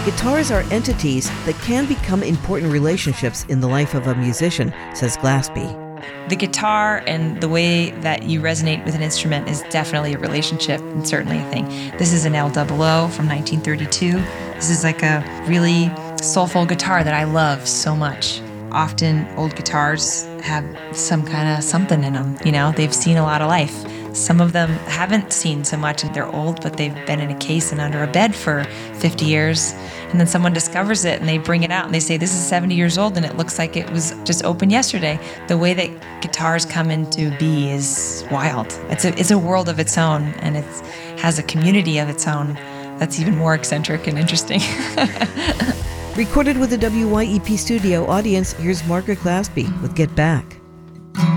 Guitars are entities that can become important relationships in the life of a musician, says Glaspie. The guitar and the way that you resonate with an instrument is definitely a relationship and certainly a thing. This is an L00 from 1932. This is like a really soulful guitar that I love so much. Often old guitars have some kind of something in them, they've seen a lot of life. Some of them haven't seen so much and they're old, but they've been in a case and under a bed for 50 years. And then someone discovers it and they bring it out and they say, this is 70 years old and it looks like it was just opened yesterday. The way that guitars come into be is wild. It's a world of its own, and it has a community of its own that's even more eccentric and interesting. Recorded with the WYEP studio audience, here's Margaret Glaspie with Get Back.